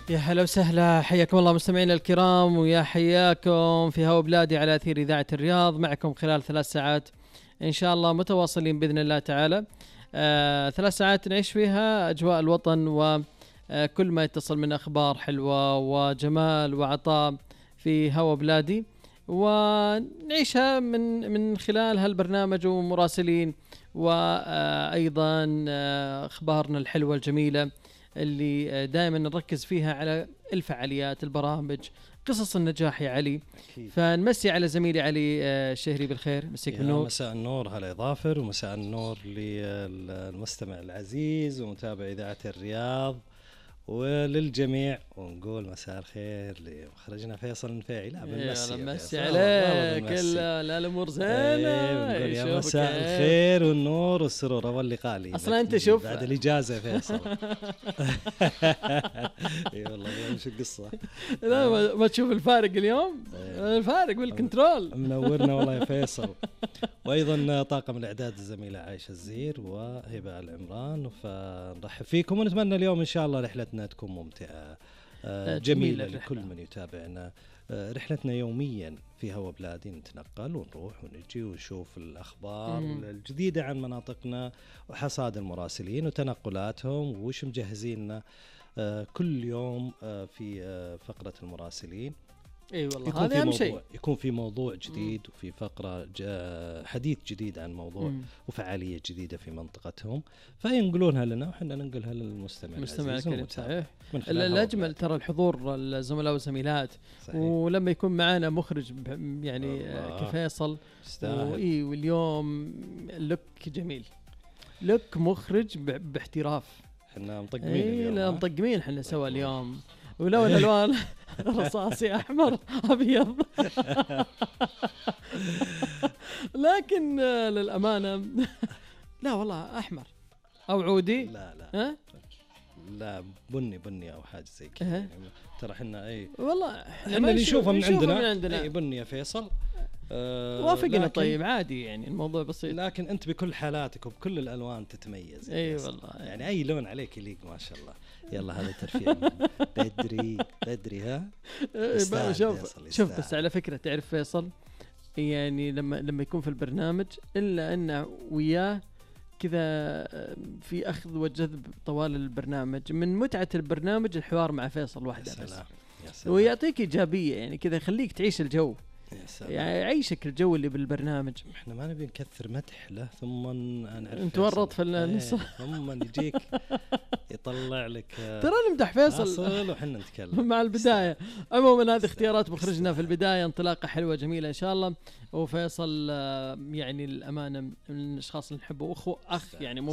يا هلا وسهلا، حياكم الله مستمعينا الكرام، ويا حياكم في هوا بلادي على أثير إذاعة الرياض. معكم خلال 3 ساعات إن شاء الله متواصلين بإذن الله تعالى. 3 ساعات نعيش فيها أجواء الوطن وكل ما يتصل من أخبار حلوة وجمال وعطاء في هوا بلادي، ونعيشها من خلال هالبرنامج ومراسلين، وأيضا أخبارنا الحلوة الجميلة اللي دائما نركز فيها على الفعاليات، البرامج، قصص النجاح يا علي. أكيد. فنمسي على زميلي علي الشهري بالخير. مسيك بالنور. مساء النور هلا ظافر، ومساء النور للمستمع العزيز ومتابع إذاعة الرياض وللجميع، ونقول مساء الخير لمخرجنا فيصل النفيعي. لا بنمسي عليك، لا الامور زينه. نقول يا مساء الخير والنور والسرور واللقاء لي. اصلا انت شوف بعد الاجازه فيصل. اي والله مش القصه. لا ما تشوف الفارق اليوم، الفارق بالكنترول. منورنا والله يا فيصل. وايضا طاقم الاعداد الزميله عايشه الزير وهبه العمران، فنرحب فيكم ونتمنى اليوم ان شاء الله رحلتنا تكون ممتعة جميلة لكل من يتابعنا. رحلتنا يوميا في هوا بلادي، نتنقل ونروح ونجي ونشوف الأخبار الجديدة عن مناطقنا وحصاد المراسلين وتنقلاتهم وش مجهزين كل يوم في فقرة المراسلين. اي والله هذا اهم شيء، يكون في موضوع جديد وفي فقره حديث جديد عن موضوع وفعاليه جديده في منطقتهم، فينقلونها لنا وحنا ننقلها للمستمع الكريم. صحيح. الاجمل ترى الحضور الزملاء والزميلات، ولما يكون معنا مخرج يعني كفيصل واليوم لك جميل، لك مخرج باحتراف. احنا مطقمين اليوم، مطقمين احنا سوا اليوم، ولون الوان رصاصي احمر ابيض. لكن للامانه لا والله احمر او عودي. لا لا بني او حاجه زي كذا يعني. ترى احنا والله احنا اللي نشوفه من عندنا اي بني يا فيصل. وافقنا. طيب عادي يعني، الموضوع بسيط. لكن انت بكل حالاتك وبكل الالوان تتميز. اي والله يعني اي لون عليك يليق ما شاء الله. يلا هذا ترفيه. بدري ها. شوف بس على فكرة، تعرف فيصل يعني لما يكون في البرنامج إلا أنه وياه كذا في أخذ وجذب طوال البرنامج. من متعة البرنامج الحوار مع فيصل وحده بس، ويعطيك إيجابية يعني كذا، يخليك تعيش الجو، يعني عيشك الجو اللي بالبرنامج. احنا ما نبي نكثر مدح له ثم نتورط في النص. ثم يجيك يطلع لك ترى نمدح فيصل وحنا نتكلم مع البداية. عموما هذه اختيارات مخرجنا في البداية، انطلاقة حلوة جميلة إن شاء الله. وفيصل يعني الأمانة من الأشخاص اللي نحبه، أخ يعني